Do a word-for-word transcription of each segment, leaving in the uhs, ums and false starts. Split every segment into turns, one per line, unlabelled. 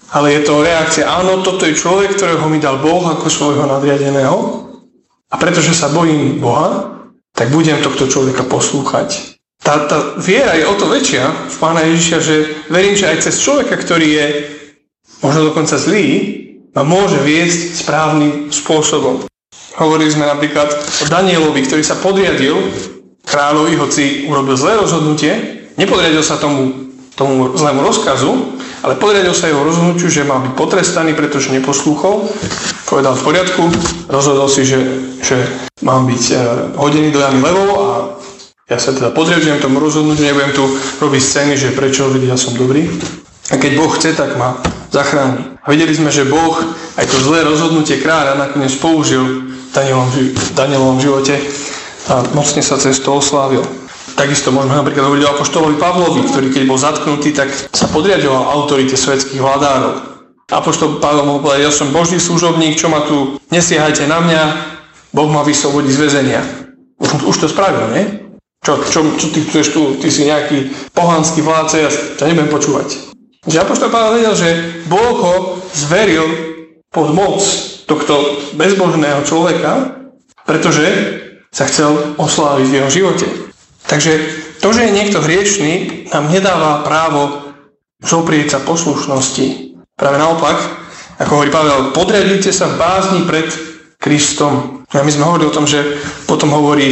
ale je to reakcia, áno, toto je človek, ktorého mi dal Boh ako svojho nadriadeného a pretože sa bojím Boha, tak budem tohto človeka poslúchať. Tá, tá viera je o to väčšia v Pána Ježiša, že verím, že aj cez človeka, ktorý je možno dokonca zlý, ma môže viesť správnym spôsobom. Hovorili sme napríklad o Danielovi, ktorý sa podriadil kráľovi, hoci urobil zlé rozhodnutie, nepodriadil sa tomu, tomu zlému rozkazu, ale podriadil sa jeho rozhodnutiu, že má byť potrestaný, pretože neposlúchol. Povedal v poriadku, rozhodol si, že, že mám byť hodený do jamy levov a ja sa teda podriadujem tomu rozhodnutiu, nebudem tu robiť scény, že prečo, vedia, ja som dobrý. A keď Boh chce, tak ma zachráni. A videli sme, že Boh aj to zlé rozhodnutie kráľa nakoniec použil v Danielovom živote a mocne sa cez to oslávil. Takisto môžeme napríklad hovoriť o apoštolovi Pavlovi, ktorý keď bol zatknutý, tak sa podriaďoval autorite svetských vládárov. Apoštol Pavel mohol povedať, ja som Boží služobník, čo ma tu, nesiahajte na mňa, Boh ma vyslobodí z väzenia. Už, už to spravil, nie? Čo, čo, čo ty chceš tu, ty si nejaký pohanský vládce, ja ťa nebudem počúvať. Že apoštol Pavel vedel, že Boh ho zveril pod moc tohto bezbožného človeka, pretože sa chcel osláviť v jeho živote. Takže to, že je niekto hriešný, nám nedáva právo zoprieť sa poslušnosti. Práve naopak, ako hovorí Pavel, podriadite sa v bázni pred Kristom. A my sme hovorili o tom, že potom hovorí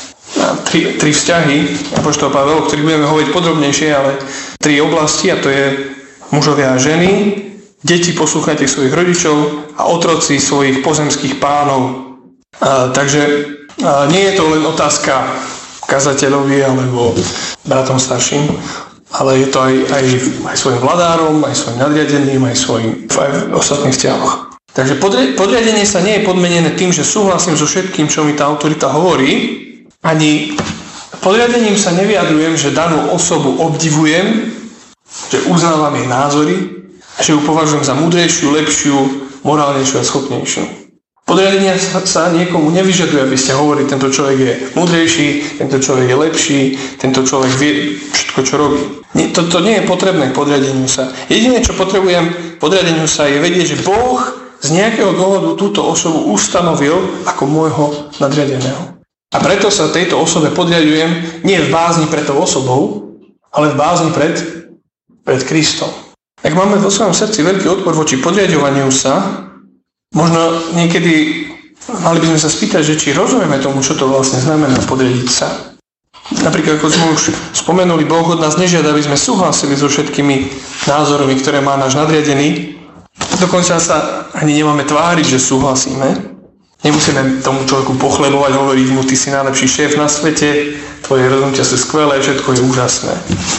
tri, tri vzťahy, apoštol Pavel, o ktorých budeme hovoriť podrobnejšie, ale tri oblasti, a to je mužovia a ženy, deti poslúchajte svojich rodičov a otroci svojich pozemských pánov. A, takže a nie je to len otázka kazateľovi alebo bratom starším, ale je to aj, aj, aj svojim vladárom, aj svojim nadriadeným, aj svojim aj v ostatných vzťahoch. Takže podriadenie sa nie je podmenené tým, že súhlasím so všetkým, čo mi tá autorita hovorí, ani podriadením sa nevyjadrujem, že danú osobu obdivujem, že uznávam jej názory a že ju považujem za múdrejšiu, lepšiu, morálnejšiu a schopnejšiu. Podriadenie sa niekomu nevyžaduje, aby ste hovorili, tento človek je múdrejší, tento človek je lepší, tento človek vie všetko, čo robí. Nie, to, to nie je potrebné k podriadeniu sa. Jediné, čo potrebujem podriadeniu sa, je vedieť, že Boh z nejakého dôvodu túto osobu ustanovil ako môjho nadriadeného. A preto sa tejto osobe podriadujem nie v bázni pred tou osobou, ale v bázni pred, pred Kristom. Ak máme vo svojom srdci veľký odpor voči podriadovaniu sa, možno niekedy mali by sme sa spýtať, že či rozumieme tomu, čo to vlastne znamená podriadiť sa. Napríklad, ako sme už spomenuli, Boh od nás nežiada, aby sme súhlasili so všetkými názormi, ktoré má náš nadriadený. Dokonca sa ani nemáme tváriť, že súhlasíme. Nemusíme tomu človeku pochlebovať, hovoriť mu, ty si najlepší šéf na svete, tvoje rozhodnutia sú skvelé, všetko je úžasné.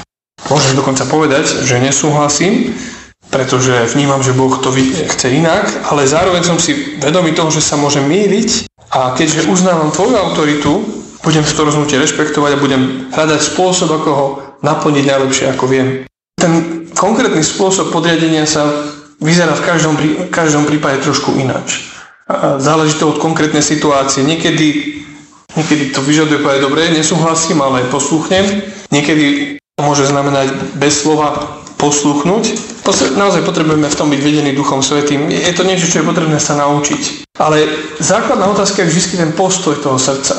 Môžem dokonca povedať, že nesúhlasím, pretože vnímam, že Boh to chce inak, ale zároveň som si vedomý toho, že sa môžem mýliť a keďže uznávam tvoju autoritu, budem to rozhodnutie rešpektovať a budem hľadať spôsob, ako ho naplniť najlepšie, ako viem. Ten konkrétny spôsob podriadenia sa vyzerá v každom, v každom prípade trošku ináč. Záleží to od konkrétnej situácie. Niekedy, niekedy to vyžaduje povedať, dobre, nesúhlasím, ale poslúchnem. Niekedy to môže znamenať bez slova poslúchnuť. Naozaj potrebujeme v tom byť vedení Duchom Svätým. Je to niečo, čo je potrebné sa naučiť. Ale základná otázka je vždy ten postoj toho srdca.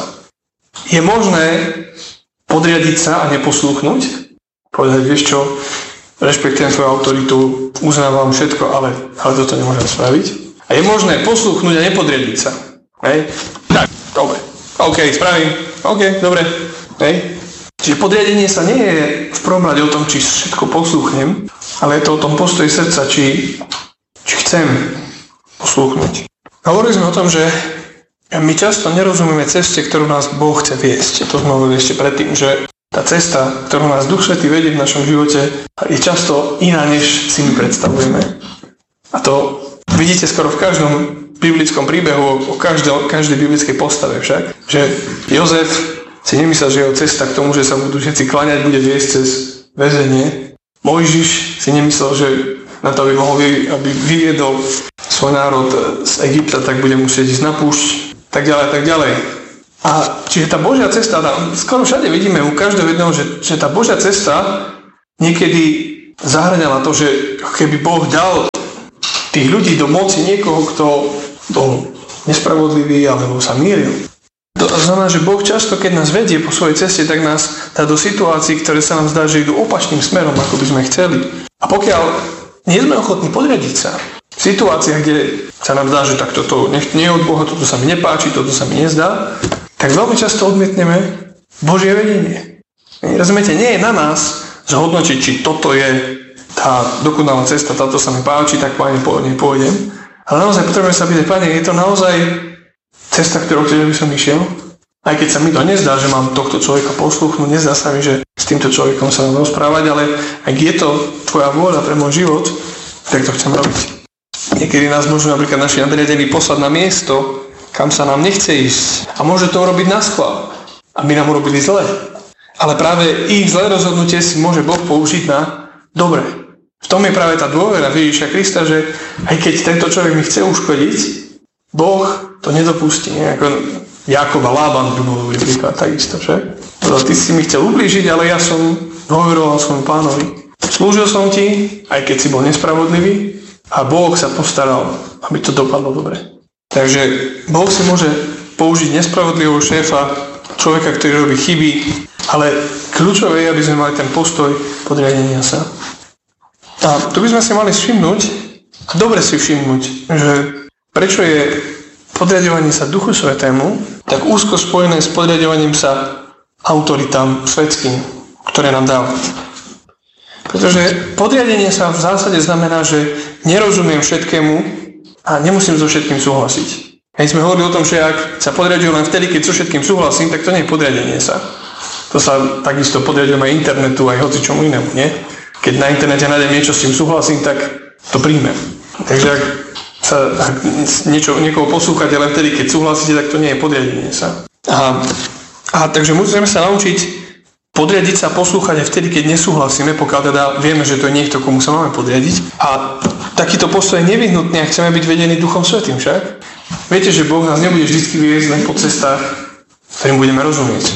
Je možné podriadiť sa a neposlúchnuť? Povedať, vieš čo, rešpektujem tvoju autoritu, uznávam všetko, ale, ale toto nemôžem spraviť. A je možné poslúchnuť a nepodriadiť sa. Hej? Tak, dobre. OK, spravím. OK, dobre. Hej? Čiže podriadenie sa nie je v prvom rade o tom, či všetko poslúchnem, ale je to o tom postoji srdca, či, či chcem poslúchnuť. Hovorili sme o tom, že my často nerozumieme ceste, ktorú nás Boh chce viesť. To sme hovorili ešte predtým, že tá cesta, ktorú nás Duch Svätý vedie v našom živote, je často iná, než si my predstavujeme. A to vidíte skoro v každom biblickom príbehu, o každej, každej biblickej postave však, že Jozef si nemyslel, že jeho cesta k tomu, že sa budú všetci kláňať, bude viesť cez väzenie. Mojžiš si nemyslel, že na to, aby mohol, aby vyviedol svoj národ z Egypta, tak bude musieť ísť na púšť, tak ďalej, tak ďalej. A čiže tá Božia cesta, skoro všade vidíme u každého jedného, že, že tá Božia cesta niekedy zahŕňala to, že keby Boh dal tých ľudí do moci niekoho, kto bol nespravodlivý alebo sa mýlil. To znamená, že Boh často, keď nás vedie po svojej ceste, tak nás dá do situácií, ktoré sa nám zdá, že idú opačným smerom, ako by sme chceli. A pokiaľ nie sme ochotní podriadiť sa v situáciách, kde sa nám zdá, že tak toto nie je od Boha, toto sa mi nepáči, toto sa mi nezdá, tak veľmi často odmietneme Božie vedenie. Rozumiete, nie je na nás zhodnočiť, či toto je tá dokonalá cesta, táto sa mi páči, tak páne, pôjdem. Ale naozaj potrebujeme sa pýtať, páne, je to naozaj cesta, ktorou chceš, aby som išiel? Aj keď sa mi to nezdá, že mám tohto človeka posluchnúť, nezdá sa mi, že s týmto človekom sa mám rozprávať, ale ak je to tvoja vôľa pre môj život, tak to chcem robiť. Niekedy nás môžu napríklad naši nadriadení poslať na miesto, kam sa nám nechce ísť. A môže to urobiť naschvál, aby nám urobili zle. Ale práve ich zlé rozhodnutie si môže Boh použiť na dobre. V tom je práve tá dôvera Ježiša Krista, že aj keď tento človek mi chce uškodiť, Boh to nedopustí. Ako Jákob a Lában by bol dobrý príklad, takisto, že? Ty si mi chcel ublížiť, ale ja som dôveroval svojmu pánovi. Slúžil som ti, aj keď si bol nespravodlivý, a Boh sa postaral, aby to dopadlo dobre. Takže Boh si môže použiť nespravodlivého šéfa, človeka, ktorý robí chyby, ale kľúčové je, aby sme mali ten postoj podriadenia sa. A tu by sme si mali všimnúť, a dobre si všimnúť, že prečo je podriadovanie sa Duchu Svätému tak úzko spojené s podriadovaním sa autoritám svetským, ktoré nám dáva. Pretože podriadenie sa v zásade znamená, že nerozumiem všetkému a nemusím so všetkým súhlasiť. Keď sme hovorili o tom, že ak sa podriadujem len vtedy, keď so všetkým súhlasím, tak to nie je podriadenie sa. To sa takisto podriadujem aj internetu, aj hocičomu inému, nie? Keď na internete nájdem niečo, s čím súhlasím, tak to príjmem. Takže ak sa ak niečo, niekoho poslúchate len vtedy, keď súhlasíte, tak to nie je podriadenie sa. A, a takže musíme sa naučiť podriadiť sa, poslúchať aj vtedy, keď nesúhlasíme, pokiaľ teda vieme, že to je niekto, komu sa máme podriadiť. A takýto postoj je nevyhnutný, ak chceme byť vedení Duchom Svätým však. Viete, že Boh nás nebude vždy viesť len po cestách, ktorým budeme rozumieť.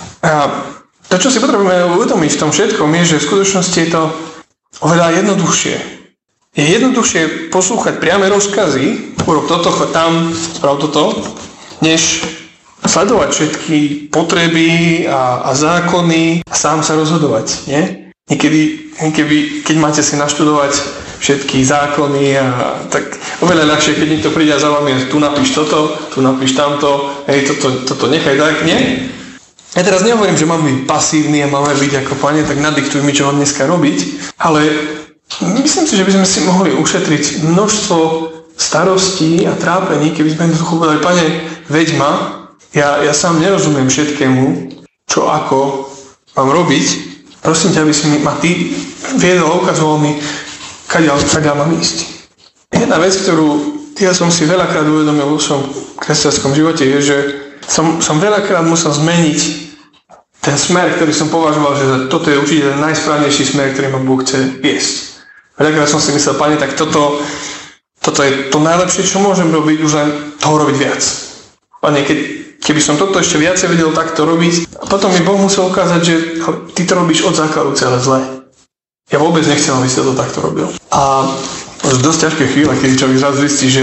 A to, čo si potrebujeme uvedomiť v tom všetkom, je, že v skutočnosti je to oveľa jednoduchšie. Je jednoduchšie poslúchať priame rozkazy, urob toto, choď tam, sprav toto, než sledovať všetky potreby a, a zákony a sám sa rozhodovať. Nie? Niekedy, niekedy, keď máte si naštudovať všetky zákony, a, tak oveľa ľahšie, keď niekto príde za vami, tu napíš toto, tu napíš tamto, hej, toto, toto nechaj tak, nie? Ja teraz nehovorím, že máme byť pasívni a máme byť ako Pane, tak nadiktuj mi, čo mám dneska robiť, ale myslím si, že by sme si mohli ušetriť množstvo starostí a trápení, keby sme jednoducho povedali, Pane, veď ma, ja, ja sám nerozumiem všetkému, čo ako mám robiť, prosím ťa, aby si ma ty viedol a ukazoval mi, kadiaľ, kadiaľ mám ísť. Jedna vec, ktorú ja som si veľakrát uvedomil vo svojom kresťanskom živote, je, že som, som veľakrát musel zmeniť ten smer, ktorý som považoval, že toto je určite ten najsprávnejší smer, ktorý ma Boh chce viesť. Veľakrát som si myslel, Pane, tak toto, toto je to najlepšie, čo môžem robiť, už len toho robiť viac. Pane, keď, keby som toto ešte viacej vedel takto robiť, a potom mi Boh musel ukázať, že ty to robíš od základu celé zle. Ja vôbec nechcem, aby si to takto robil. A už dosť ťažké chvíle, keď človek zrazu zistí, že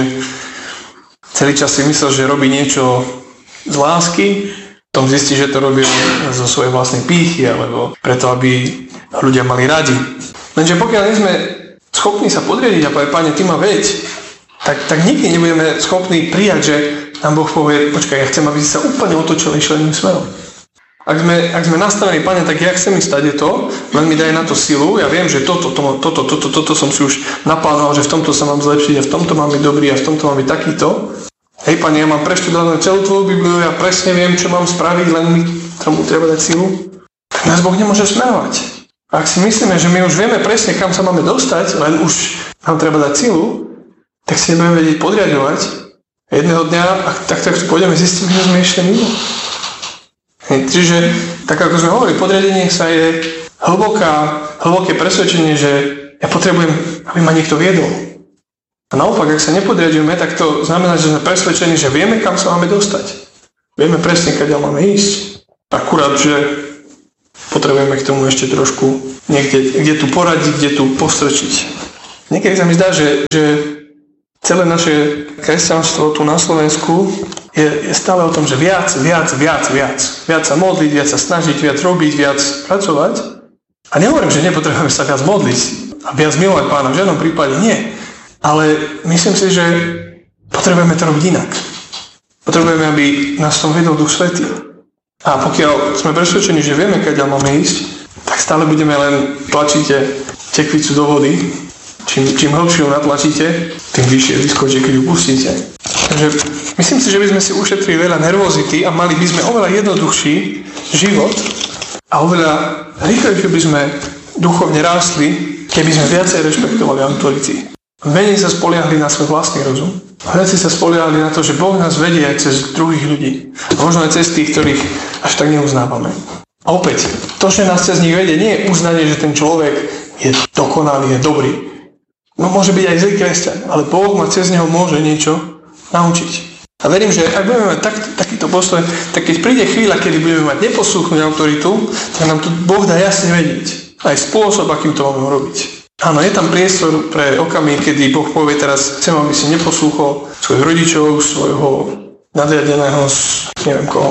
celý čas si myslel, že robí niečo z lásky, potom zistí, že to robil zo svojej vlastnej pýchy, alebo preto, aby ľudia mali radi. Lenže pokiaľ nie sme schopní sa podriadiť a povedať, Pane, ty ma veď, tak, tak nikdy nebudeme schopní prijať, že nám Boh povie, počkaj, ja chcem, aby si sa úplne otočil iným smerom. Ak sme, ak sme nastavení, Pane, tak ja chcem ísť tady to, len mi daj na to silu, ja viem, že toto, toto, toto, toto, toto som si už naplánoval, že v tomto sa mám zlepšiť a v tomto mám byť dobrý a v tomto mám byť takýto. Hej, Pane, ja mám preštudovanú celú tvoju Bibliu, ja presne viem, čo mám spraviť, len mi tomu treba dať silu. Tak nás Boh nemôže smerovať. Ak si myslíme, že my už vieme presne, kam sa máme dostať, len už nám treba dať silu, tak si nebudeme vedieť podriadovať. A jedného dňa, ak tak tak pôjdeme, zistíme, že sme ešte mimo. Hej, čiže, tak ako sme hovorili, podriadenie sa je hlboká, hlboké presvedčenie, že ja potrebujem, aby ma niekto viedol. A naopak, ak sa nepodriadujeme, tak to znamená, že sme presvedčení, že vieme, kam sa máme dostať. Vieme presne, kadiaľ máme ísť. Akurát, že potrebujeme k tomu ešte trošku niekde, kde tu poradiť, kde tu postrčiť. Niekedy sa mi zdá, že, že celé naše kresťanstvo tu na Slovensku je, je stále o tom, že viac, viac, viac, viac. Viac sa modliť, viac sa snažiť, viac robiť, viac pracovať. A nehovorím, že nepotrebujeme sa viac modliť a viac milovať Pána. V žiadnom prípade nie. Ale myslím si, že potrebujeme to robiť inak. Potrebujeme, aby nás tom vedol Duch Svätý. A pokiaľ sme presvedčení, že vieme, kadiaľ máme ísť, tak stále budeme len tlačíte tekvicu do vody. Čím, čím hlbšie ju natlačíte, tým vyššie vyskočí, keď ju pustíte. Takže myslím si, že by sme si ušetrili veľa nervozity a mali by sme oveľa jednoduchší život a oveľa rýchlejšie by sme duchovne rástli, keby sme viacej rešpektovali autority. Menej sa spoliehali na svoj vlastný rozum. Viacej sa spoliehali na to, že Boh nás vedie aj cez druhých ľudí. A možno aj cez tých, ktorých až tak neuznávame. A opäť, to, že nás cez nich vedie, nie je uznanie, že ten človek je dokonalý, je dobrý. No môže byť aj zlý kresťan, ale Boh ma cez neho môže niečo naučiť. A verím, že ak budeme mať tak, takýto postoj, tak keď príde chvíľa, kedy budeme mať neposlúchnuť autoritu, tak nám to Boh dá jasne vedieť. Aj spôsob, akým to máme robiť. Áno, je tam priestor pre okamih, kedy Boh povie teraz, chcem, aby si neposlúchol svojich rodičov, svojho nadriadeného, neviem koho.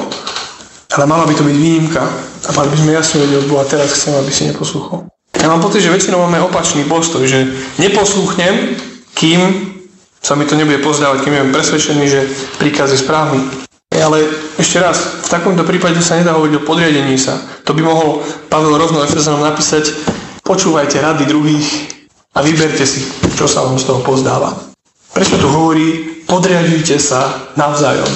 Ale mala by to byť výnimka a mali by sme jasne vedieť od Boha, teraz chcem, aby si neposlúchol. Ja mám pocit, že väčšinou máme opačný postoj, že neposlúchnem, kým sa mi to nebude pozdávať, kým budem presvedčený, že príkaz je správny. Ale ešte raz, v takomto prípade sa nedá hovoriť o podriadení sa. To by mohol Pavel rovno Efezanom napísať, počúvajte rady druhých a vyberte si, čo sa vám z toho pozdáva. Prečo tu hovorí, podriadujte sa navzájom.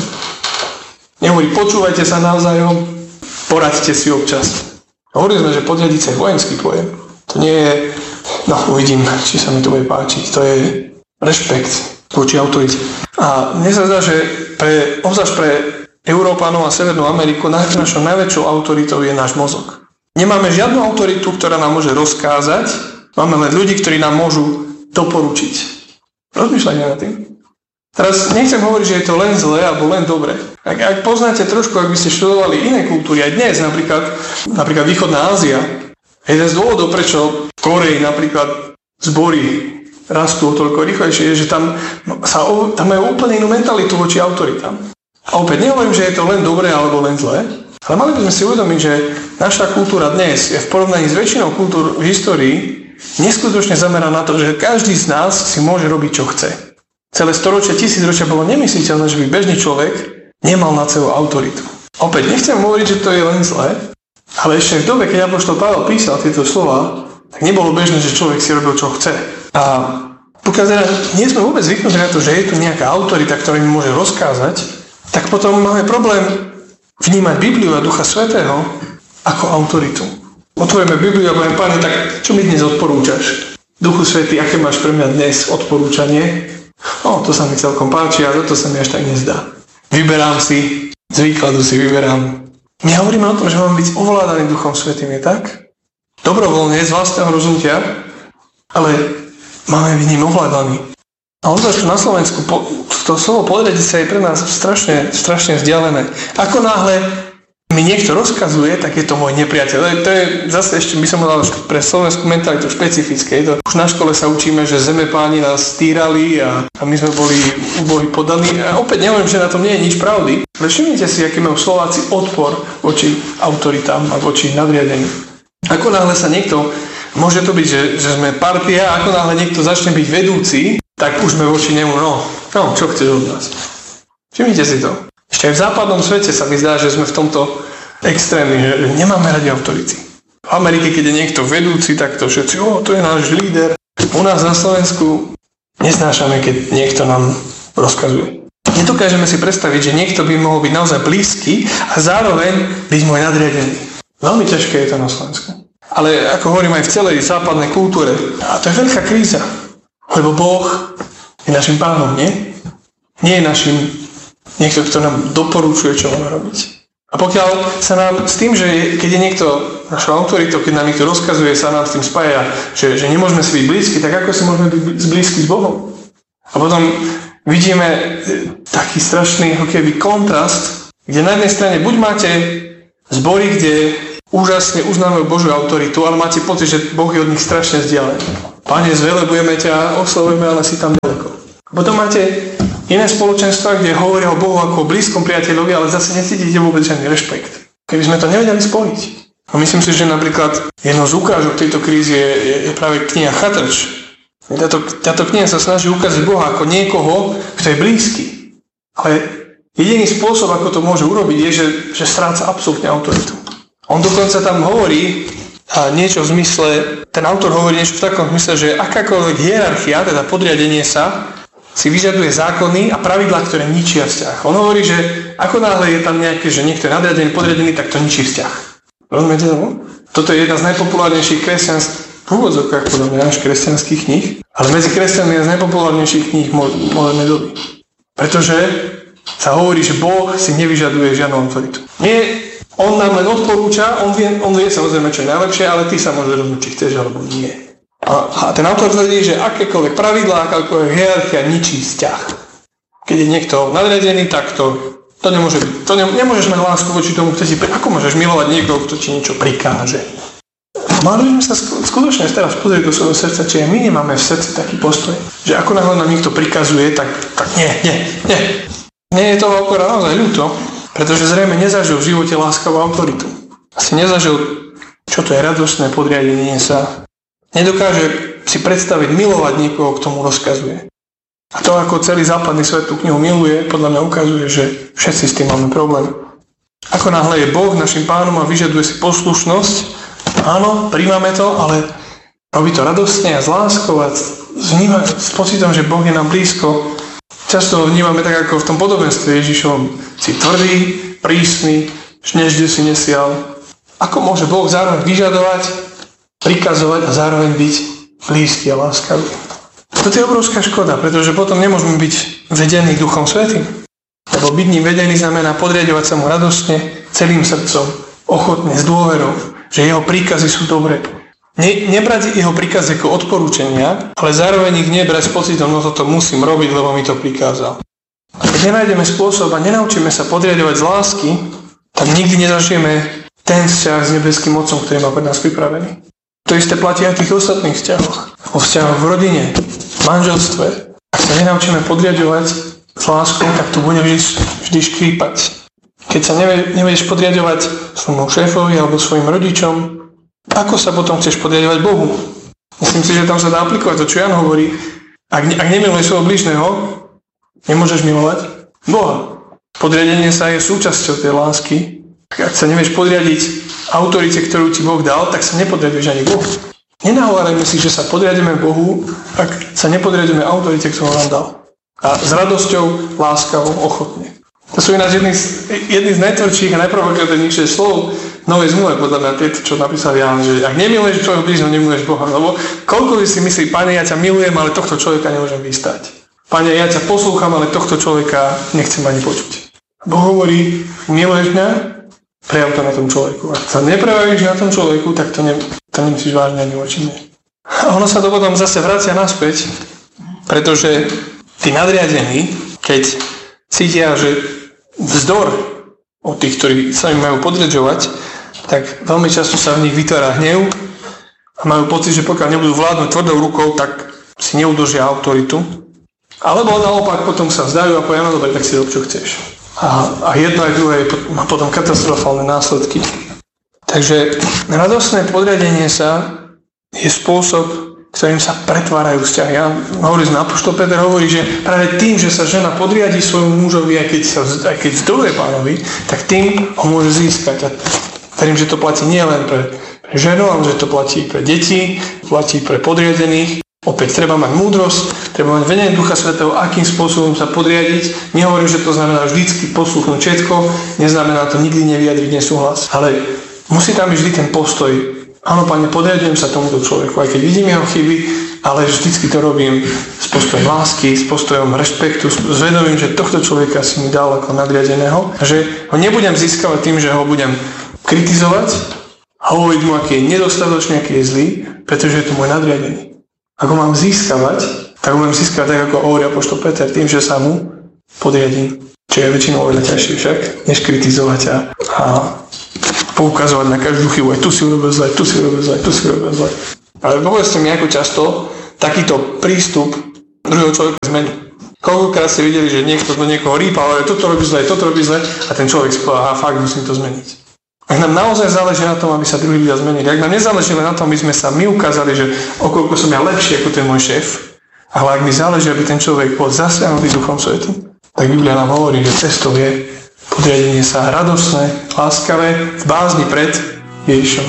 Nehovorí, počúvajte sa navzájom, poraďte si občas. Hovorili sme, že podriadiť sa je vojenský pojem. To nie je, no uvidím, či sa mi to bude páčiť. To je rešpekt voči autorite. A mne sa zdá, že pre, obzvlášť pre Európanov a Severnú Ameriku našou najväčšou autoritou je náš mozog. Nemáme žiadnu autoritu, ktorá nám môže rozkázať, máme len ľudí, ktorí nám môžu doporučiť. Rozmýšľajte nad tým. Teraz nechcem hovoriť, že je to len zlé alebo len dobre. Ak, ak poznáte trošku, ak by ste študovali iné kultúry, aj dnes, napríklad, napríklad Východná Ázia, jeden z dôvodov, prečo v Koreji napríklad zbory rastú o toľko rýchlejšie, je, že tam, sa, tam majú úplne inú mentalitu voči autoritám. A opäť nehovorím, že je to len dobré alebo len zlé, ale mali by sme si uvedomiť, že naša kultúra dnes je v porovnaní s väčšinou kultúr v histórii neskutočne zameraná na to, že každý z nás si môže robiť, čo chce. Celé storočia, tisícročia bolo nemysliteľné, že by bežný človek nemal nad sebou autoritu. Opäť nechcem hovoriť, že to je len zlé, ale ešte v dobe, keď apoštol Pavel písal tieto slova, tak nebolo bežné, že človek si robil, čo chce. A pokiaľ teda nie sme vôbec zvyknutí na to, že je tu nejaká autorita, ktorá mi môže rozkázať, tak potom máme problém vnímať Bibliu a Ducha Svätého ako autoritu. Otvoríme Bibliu a poviem, Pane, tak čo mi dnes odporúčaš? Duchu Svätý, aké máš pre mňa dnes odporúčanie? O, to sa mi celkom páči a toto sa mi až tak nezdá. Vyberám si, z výkladu si vyberám. My hovoríme o tom, že mám byť ovládaný Duchom Svätým, je tak? Dobrovoľne, z vlastného rozhodnutia, ale máme byť ním ovládaný. A obzvlášť na Slovensku, po, to slovo podriadiť sa je pre nás strašne, strašne vzdialené. Ako náhle mi niekto rozkazuje, tak je to môj nepriateľ. To je zase ešte, by som povedal, pre slovenskú mentalitu špecifické. To, už na škole sa učíme, že zemepáni nás týrali a, a my sme boli ubohí podaní. A opäť nehovorím, že na tom nie je nič pravdy. Ale všimnite si, aký majú Slováci odpor voči autoritám a voči nadriadeným. Ako náhle sa niekto, môže to byť, že, že sme partia, ako náhle niekto začne byť vedúci, tak už sme voči nemu, no, no, čo chceš od nás. Všimnite si to. Ešte aj v západnom svete sa mi zdá, že sme v tomto extrémni, že nemáme radi autority. V Amerike, keď je niekto vedúci, tak to všetci, o, to je náš líder. U nás na Slovensku neznášame, keď niekto nám rozkazuje. Nedokážeme si predstaviť, že niekto by mohol byť naozaj blízky a zároveň byť môj nadriadený. Veľmi ťažké je to na Slovensku. Ale ako hovorím aj v celej západnej kultúre, a to je veľká kríza. Lebo Boh je našim pánom, nie? Nie je našim niekto, kto nám doporučuje, čo máme robiť. A pokiaľ sa nám s tým, že keď je niekto našou autoritou, keď nám niekto rozkazuje, sa nám s tým spája, že, že nemôžeme si byť blízky, tak ako si môžeme byť blízky s Bohom? A potom vidíme taký strašný ako keby kontrast, kde na jednej strane buď máte zbory, kde úžasne uznávajú Božiu autoritu, ale máte pocit, že Boh je od nich strašne vzdialený. Pane, zvelebujeme ťa, oslavujeme, ale si tam ďaleko. Potom máte iné spoločenstva, kde hovoria o Bohu ako o blízkom priateľovi, ale zase necítite vôbec žiadny rešpekt. Keby sme to nevedeli spojiť. A myslím si, že napríklad jednou z ukážok tejto krízy je, je, je práve kniha Chatrč. Táto, táto kniha sa snaží ukázať Boha ako niekoho, kto je blízky. Ale jediný spôsob, ako to môže urobiť, je, že, že stráca absolútne autoritu. On dokonca tam hovorí a niečo v zmysle, ten autor hovorí niečo v takom zmysle, že akákoľvek hierarchia, teda podriadenie sa, si vyžaduje zákony a pravidlá, ktoré ničia vzťah. On hovorí, že ako náhle je tam nejaké, že niekto je nadriadený, podriadený, tak to ničí vzťah. Rozumiete tomu? Toto je jedna z najpopulárnejších kresťanských, v úvodzovkách podľa mňa náš kresťanských kníh, ale medzi kresťanmi je z najpopulárnejších kníh modernej doby. Pretože sa hovorí, že Boh si nevyžaduje žiadnu autoritu. Nie, on nám len odporúča, on vie, on vie samozrejme, čo je najlepšie, ale ty sa môžeš rozhodnúť, či chceš alebo nie. A, a ten autor tvrdí, že akékoľvek pravidlá, akákoľvek hierarchia ničí vzťah. Keď je niekto nadriadený, tak to, to nemôže byť. To ne, nemôžeš mať lásku voči tomu, kto ti, ako môžeš milovať niekoho, kto ti niečo prikáže. Mali by sme sa skutočne teraz pozrieť do svojho srdca, či aj my nemáme v srdci taký postoj, že ako náhle nám niekto prikazuje, tak, tak nie, nie, nie. Nie je toho autora naozaj ľúto, pretože zrejme nezažil v živote láskavú autoritu. Asi nezažil, čo to je radostné podriadenie sa. Nedokáže si predstaviť milovať niekoho, kto mu rozkazuje. A to, ako celý západný svet tú knihu miluje, podľa mňa ukazuje, že všetci s tým máme problém. Ako náhle je Boh našim pánom a vyžaduje si poslušnosť, áno, príjmame to, ale robí to radostne a s láskou a vníma, s pocitom, že Boh je nám blízko. Často ho vnímame tak, ako v tom podobenstve Ježišovom. Si tvrdý, prísny, nežde si nesial. Ako môže Boh zároveň vyžadovať, prikazovať a zároveň byť blízky a láskavý. Toto je obrovská škoda, pretože potom nemôžeme byť vedení Duchom Svätým. Lebo byť ním vedený znamená podriadovať sa mu radostne, celým srdcom, ochotne, s dôverou, že jeho príkazy sú dobré. Ne, nebrať jeho príkazy ako odporúčania, ale zároveň ich nebrať s pocitom, no toto musím robiť, lebo mi to prikázal. A keď nenájdeme spôsob a nenaučíme sa podriadovať z lásky, tak nikdy nezažijeme ten vzťah s nebeským Otcom, ktorý má pre nás pripravený. To isté platí aj v tých ostatných vzťahoch. O vzťahoch v rodine, v manželstve. Ak sa nenaučíme podriadovať s láskou, tak to bude vždy, vždy škrípať. Keď sa nevieš podriadovať svojmu šéfovi alebo svojim rodičom, ako sa potom chceš podriadovať Bohu? Myslím si, že tam sa dá aplikovať to, čo Jan hovorí. Ak, ak nemiluješ svojho blížneho, nemôžeš milovať Boha. Podriadenie sa je súčasťou tej lásky. Ak sa nevieš podriadiť autorite, ktorú ti Boh dal, tak sa nepodriaduješ ani Bohu. Nenahovárajme si, že sa podriadíme Bohu, ak sa nepodriadíme autorite, ktorú nám dal. A s radosťou, láskavou, ochotne. To sú ináč jedný z, jedný z najtvrdších a najprovokatívnejších slov Novej zmluve, podľa mňa tieto, čo napísal Ján, že ak nemiluješ svojho blížneho, nemiluješ Boha. Lebo koľko by si myslí, Pane, ja ťa milujem, ale tohto človeka nemôžem vystať. Pane, ja ťa poslúcham, ale tohto človeka nechcem ani počuť. Boh hovorí, miluješ mňa? Prejav to na tom človeku. Ak sa neprejavíš na tom človeku, tak to, ne, to nemyslíš vážne ani voči mne. A ono sa to potom zase vracia naspäť, pretože tí nadriadení, keď cítia, že vzdor od tých, ktorí sa im majú podriadovať, tak veľmi často sa v nich vytvára hnev a majú pocit, že pokiaľ nebudú vládnuť tvrdou rukou, tak si neudržia autoritu. Alebo naopak potom sa vzdajú a povedia, no dobre, tak si rob, čo chceš. A, a jedno aj druhé má potom katastrofálne následky. Takže radostné podriadenie sa je spôsob, ktorým sa pretvárajú vzťahy. Ja hovorím, apoštol Peter hovorí, že práve tým, že sa žena podriadí svojmu mužovi, aj keď, sa, aj keď vzdoruje pánovi, tak tým ho môže získať. A verím, že to platí nielen pre, pre ženu, ale že to platí pre deti, platí pre podriadených. Opäť treba mať múdrosť, treba mať vedenie Ducha Svätého, akým spôsobom sa podriadiť. Nehovorím, že to znamená vždycky poslúchnuť všetko, neznamená to nikdy nevyjadriť nesúhlas. Ale musí tam byť vždy ten postoj. Áno, Pane, podriadujem sa tomuto človeku, aj keď vidím jeho chyby, ale vždycky to robím s postojom lásky, s postojom rešpektu, s vedomím, že tohto človeka si mi dal ako nadriadeného, že ho nebudem získavať tým, že ho budem kritizovať a hovoriť mu, aký je nedostatočný, aký je zlý, pretože je to môj nadriadený. Ak ho mám získavať, tak ho mám získavať tak, ako hovorí apoštol Peter, tým, že sa mu podriadím. Čo je väčšinou oveľa ťažšie však, než kritizovať a, a poukazovať na každú chybu. Aj tu si urobil zle, tu si urobil zle, tu si urobil zle. Ale povedzte mi, ako často takýto prístup druhého človeka zmení. Koľkokrát ste videli, že niekto do niekoho rýpal, ale toto robí zle, toto robí zle a ten človek si povedal, aha, fakt, musím to zmeniť. Ak nám naozaj záleží na tom, aby sa druhí ľudia zmenili, ak nám nezáleží len na tom, aby sme sa my ukázali, že okoľko som ja lepší ako ten môj šéf, ale ak mi záleží, aby ten človek bol zasiahnutý Duchom Svätým, tak Biblia nám hovorí, že cestou je podriadenie sa radosné, láskavé, v bázni pred Ježišom